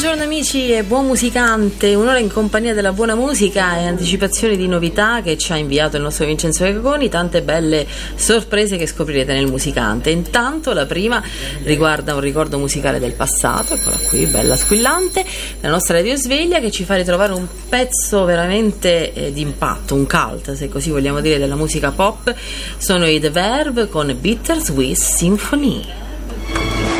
Buongiorno amici e buon musicante, un'ora in compagnia della buona musica e anticipazioni di novità che ci ha inviato il nostro Vincenzo Cagoni, tante belle sorprese che scoprirete nel musicante. Intanto la prima riguarda un ricordo musicale del passato, eccola qui, bella squillante, la nostra radio sveglia che ci fa ritrovare un pezzo veramente d'impatto, un cult se così vogliamo dire della musica pop. Sono i The Verve con Bittersweet Symphony.